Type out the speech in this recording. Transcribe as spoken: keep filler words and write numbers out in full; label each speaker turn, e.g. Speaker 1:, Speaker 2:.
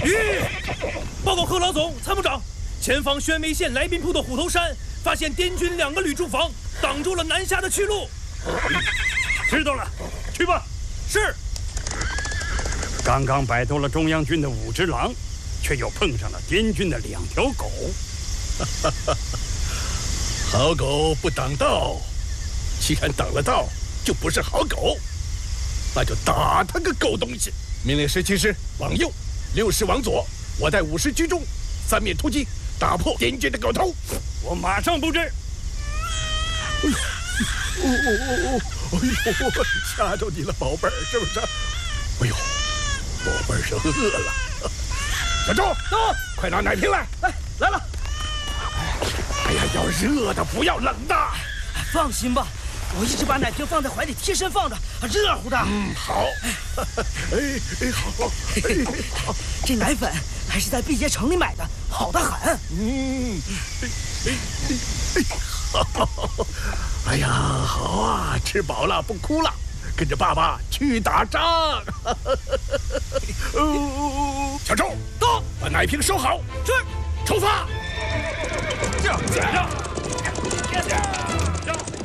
Speaker 1: 吁！报告贺老总、参谋长，前方宣威县来宾铺的虎头山发现滇军两个旅驻防，挡住了南下的去路。
Speaker 2: 知道了，去吧。
Speaker 1: 是。
Speaker 2: 刚刚摆脱了中央军的五只狼，却又碰上了滇军的两条狗。
Speaker 3: 好狗不挡道，既然挡了道，就不是好狗。那就打他个狗东西！命令十七师往右，六师往左，我带五师居中，三面突击，打破滇军的狗头。
Speaker 2: 我马上布置。
Speaker 3: 哎呦，哦哦哦哦，哎呦，吓着你了，宝贝儿，是不是？哎呦，宝贝儿是饿了。小周，
Speaker 1: 到，
Speaker 3: 快拿奶瓶来！
Speaker 1: 哎，来了。
Speaker 3: 哎呀，要热的，不要冷的。
Speaker 1: 放心吧。我一直把奶瓶放在怀里，贴身放着，热乎的。
Speaker 3: 嗯，好。哎哎，好。哎好，
Speaker 1: 这奶粉还是在毕节城里买的，好的很。
Speaker 3: 嗯，哎哎哎，好。哎呀，好啊，吃饱了不哭了，跟着爸爸去打仗。哦，小周，
Speaker 1: 到，
Speaker 3: 把奶瓶收好。
Speaker 1: 是，
Speaker 3: 出发。
Speaker 2: 这样，这样，这样。